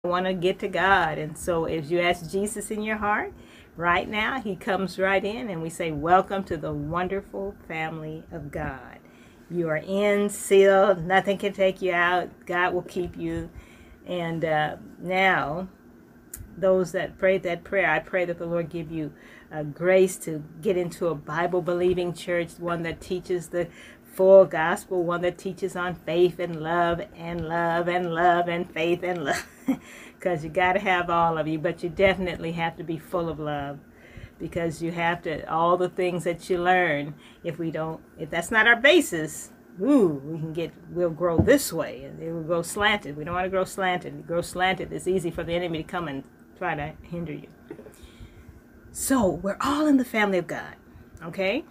want to get to God. And so if you ask Jesus in your heart right now, he comes right in and we say, welcome to the wonderful family of God. You are in, sealed, nothing can take you out. God will keep you. And now, those that prayed that prayer, I pray that the Lord give you grace to get into a Bible-believing church, one that teaches the full gospel, one that teaches on faith and love and love and love and faith and love. Because you got to have all of you, but you definitely have to be full of love. Because you have to, all the things that you learn, if that's not our basis, we'll grow this way, and it will grow slanted. We don't want to grow slanted. Grow slanted, it's easy for the enemy to come and try to hinder you. So we're all in the family of God, okay?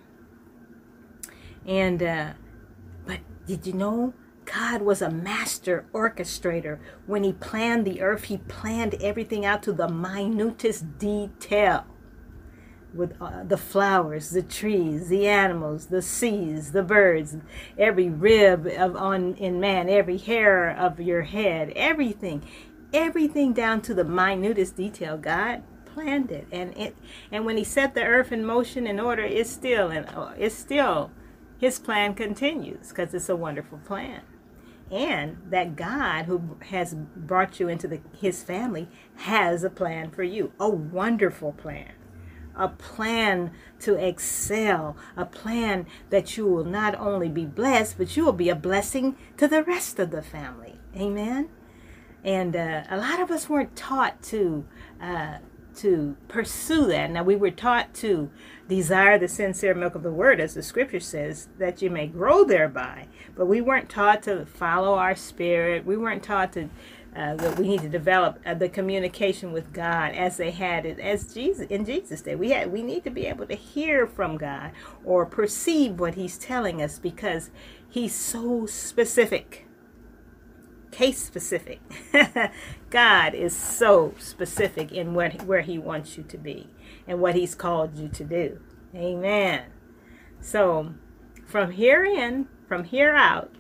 And but did you know God was a master orchestrator? When he planned the earth, he planned everything out to the minutest detail. With the flowers, the trees, the animals, the seas, the birds, every rib in man, every hair of your head, everything down to the minutest detail. God planned it, and when he set the earth in motion in order, it's still his plan continues, because it's a wonderful plan. And that God who has brought you into his family has a plan for you, a wonderful plan. A plan to excel, a plan that you will not only be blessed, but you will be a blessing to the rest of the family. Amen. And a lot of us weren't taught to pursue that. Now, we were taught to desire the sincere milk of the word, as the scripture says, that you may grow thereby. But we weren't taught to follow our spirit. We weren't taught to that we need to develop the communication with God as they had it in Jesus' day. We need to be able to hear from God or perceive what he's telling us, because he's so specific, case specific. God is so specific in where he wants you to be and what he's called you to do. Amen. So from here out,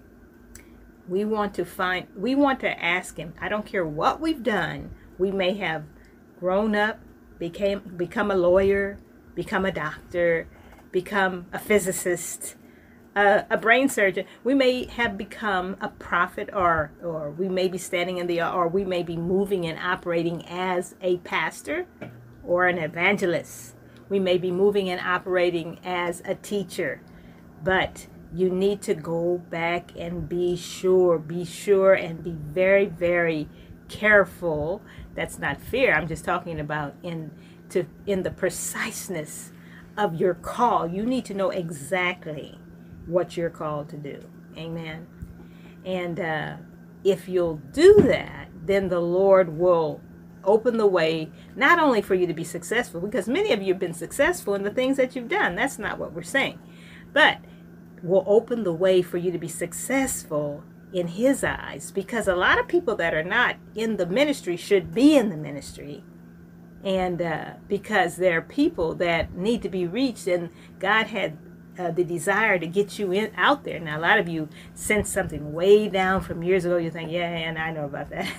we want to ask him. I don't care what we've done. We may have grown up, become a lawyer, become a doctor, become a physicist, a brain surgeon. We may have become a prophet, or we may be or we may be moving and operating as a pastor or an evangelist. We may be moving and operating as a teacher, but you need to go back and be sure and be very, very careful. That's not fear. I'm just talking about in the preciseness of your call. You need to know exactly what you're called to do. Amen. And if you'll do that, then the Lord will open the way, not only for you to be successful, because many of you have been successful in the things that you've done. That's not what we're saying. But will open the way for you to be successful in his eyes, because a lot of people that are not in the ministry should be in the ministry, and because there are people that need to be reached, and God had the desire to get you out there. Now, a lot of you sense something way down from years ago. You think, yeah, and I know about that.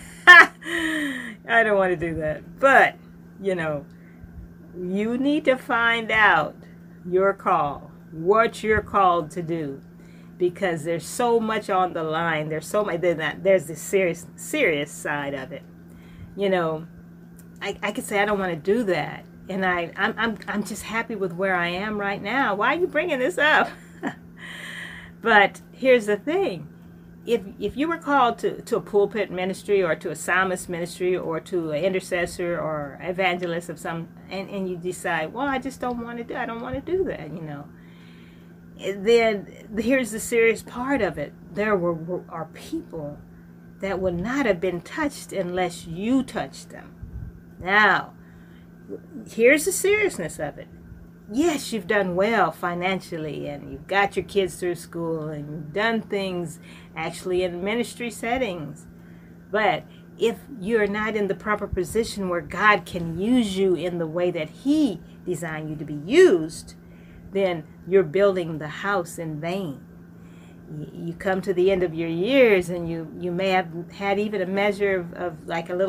I don't want to do that. But you need to find out your call, what you're called to do, because there's so much on the line. There's so much. There's the serious side of it. I could say I don't want to do that, and I'm just happy with where I am right now. Why are you bringing this up? But here's the thing: if you were called to a pulpit ministry, or to a psalmist ministry, or to an intercessor or evangelist of some, and you decide, well, I just don't want to do. I don't want to do that. Then here's the serious part of it. There are people that would not have been touched unless you touched them. Now, here's the seriousness of it. Yes, you've done well financially, and you've got your kids through school, and you've done things actually in ministry settings. But if you're not in the proper position where God can use you in the way that he designed you to be used, then you're building the house in vain. you come to the end of your years, and you may have had even a measure of like a little